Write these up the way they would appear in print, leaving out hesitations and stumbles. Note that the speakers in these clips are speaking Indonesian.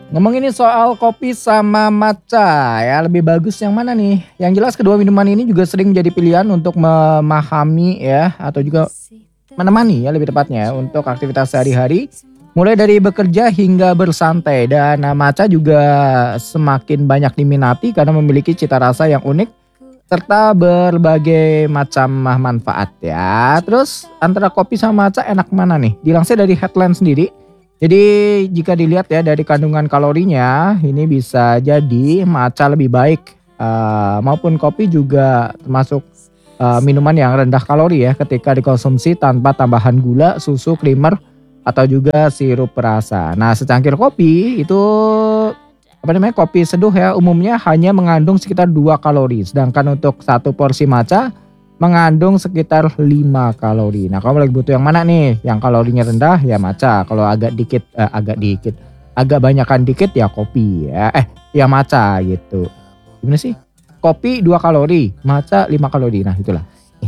Ngomongin nih soal kopi sama matcha ya, lebih bagus yang mana nih? Yang jelas kedua minuman ini juga sering menjadi pilihan untuk memahami ya atau juga menemani ya lebih tepatnya ya, untuk aktivitas sehari-hari mulai dari bekerja hingga bersantai dan matcha juga semakin banyak diminati karena memiliki cita rasa yang unik serta berbagai macam manfaat ya. Terus antara kopi sama matcha enak mana nih? Dilansir dari Headline sendiri, jadi jika dilihat ya dari kandungan kalorinya, ini bisa jadi matcha lebih baik, maupun kopi juga termasuk, minuman yang rendah kalori ya ketika dikonsumsi tanpa tambahan gula, susu, creamer, atau juga sirup perasa. Nah, secangkir kopi itu, apa namanya, kopi seduh ya umumnya hanya mengandung sekitar 2 kalori, sedangkan untuk satu porsi matcha mengandung sekitar 5 kalori. Nah, kamu lagi butuh yang mana nih? Yang kalorinya rendah ya matcha, kalau agak banyakan dikit ya kopi ya. Ya matcha gitu. Gimana sih? Kopi 2 kalori, matcha 5 kalori. Nah, itulah.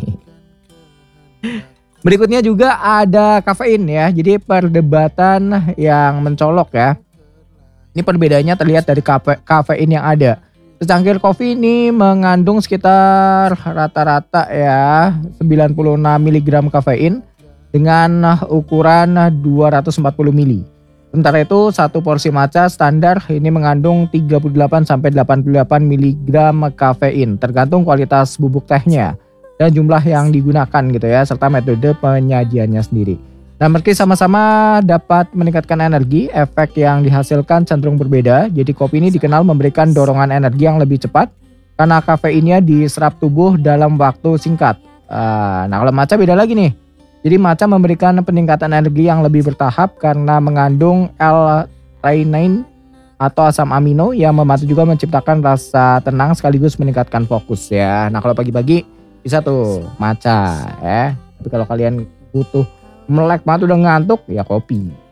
Berikutnya juga ada kafein ya. Jadi perdebatan yang mencolok ya. Ini perbedaannya terlihat dari kafein yang ada. Secangkir kopi ini mengandung sekitar rata-rata ya 96 miligram kafein dengan ukuran 240 mili. Sementara itu satu porsi matcha standar ini mengandung 38 sampai 88 miligram kafein tergantung kualitas bubuk tehnya dan jumlah yang digunakan gitu ya serta metode penyajiannya sendiri. Nah, meski sama-sama dapat meningkatkan energi, efek yang dihasilkan cenderung berbeda. Jadi kopi ini dikenal memberikan dorongan energi yang lebih cepat karena kafeinnya diserap tubuh dalam waktu singkat. Nah, kalau matcha beda lagi nih. Jadi matcha memberikan peningkatan energi yang lebih bertahap karena mengandung L-theanine atau asam amino yang membantu juga menciptakan rasa tenang sekaligus meningkatkan fokus ya. Nah, kalau pagi-pagi bisa tuh matcha ya. Tapi kalau kalian butuh melek banget udah ngantuk ya kopi.